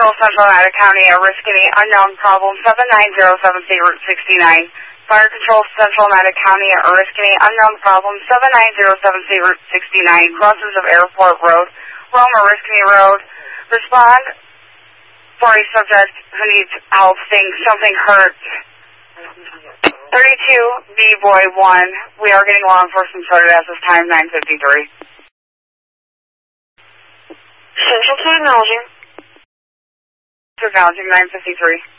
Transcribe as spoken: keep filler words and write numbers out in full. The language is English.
Control Central Oneida County, a risk any unknown problem, seven nine zero seven C Route sixty-nine. Fire Control Central Oneida County, a risk any unknown problem, seven nine zero seven C Route sixty-nine, crosses of Airport Road, Rome, Oriskany Road. Respond for a subject who needs help, saying something hurts. thirty-two B Boy one, we are getting law enforcement started at this time, nine fifty-three. Central to acknowledging. To acknowledging, nine fifty-three.